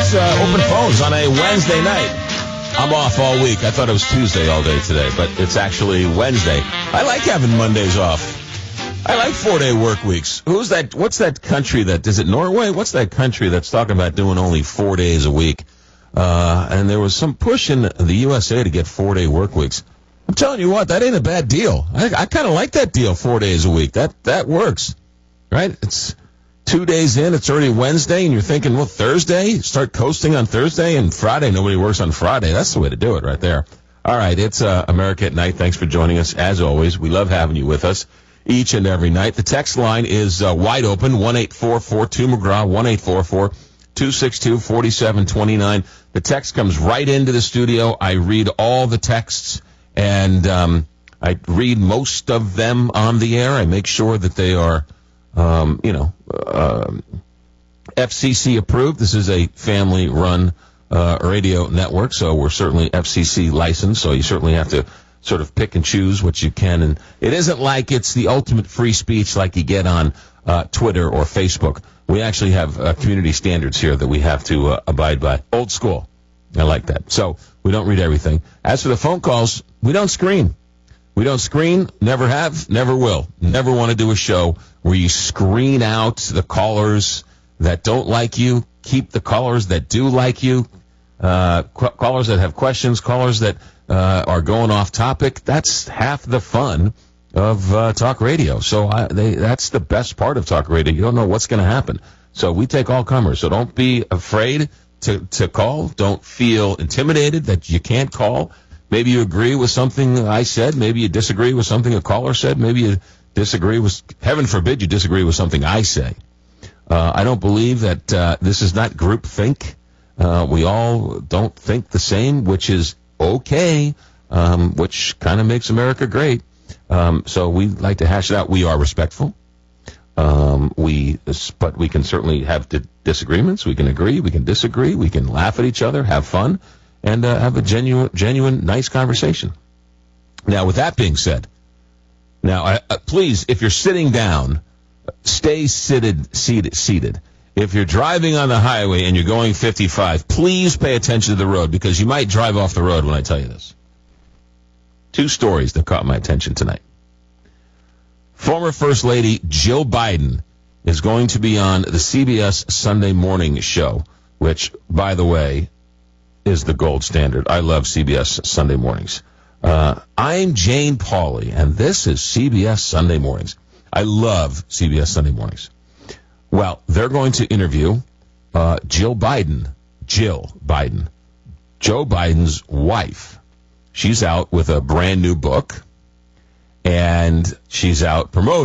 It's open phones on a Wednesday night. I'm off all week. I thought it was Tuesday all day today, but it's actually Wednesday. I like having Mondays off. I like 4-day work weeks. Who's that? What's that country is it Norway? What's that country that's talking about doing only 4 days a week? And there was some push in the USA to get 4-day work weeks. I'm telling you what, that ain't a bad deal. I kind of like that deal, 4 days a week. That works, right? It's 2 days in, it's already Wednesday, and you're thinking, well, Thursday? Start coasting on Thursday, and Friday, nobody works on Friday. That's the way to do it right there. All right, it's America at Night. Thanks for joining us. As always, we love having you with us each and every night. The text line is wide open, 1-844-2McGraw, 1-844-262-4729. The text comes right into the studio. I read all the texts, and I read most of them on the air. I make sure that they are FCC approved. This is a family-run radio network, so we're certainly FCC licensed, so you certainly have to sort of pick and choose what you can. And it isn't like it's the ultimate free speech like you get on Twitter or Facebook. We actually have community standards here that we have to abide by. Old school. I like that. So we don't read everything. As for the phone calls, we don't screen. We don't screen, never have, never will. Never want to do a show where you screen out the callers that don't like you, keep the callers that do like you, callers that have questions, callers that are going off topic. That's half the fun of talk radio. So that's the best part of talk radio. You don't know what's going to happen. So we take all comers. So don't be afraid to call. Don't feel intimidated that you can't call. Maybe you agree with something I said. Maybe you disagree with something a caller said. Maybe you disagree with, heaven forbid, you disagree with something I say. I don't believe that this is not group think. We all don't think the same, which is okay, which kind of makes America great. So we like to hash it out. We are respectful. But we can certainly have disagreements. We can agree. We can disagree. We can laugh at each other, have fun, and have a genuine, nice conversation. Now, with that being said, please, if you're sitting down, stay seated. If you're driving on the highway and you're going 55, please pay attention to the road, because you might drive off the road when I tell you this. 2 stories that caught my attention tonight. Former First Lady Jill Biden is going to be on the CBS Sunday Morning Show, which, by the way, is the gold standard. I love CBS Sunday Mornings. I'm Jane Pauley, and this is CBS Sunday Mornings. I love CBS Sunday Mornings. Well, they're going to interview Jill Biden, Joe Biden's wife. She's out with a brand new book, and she's out promoting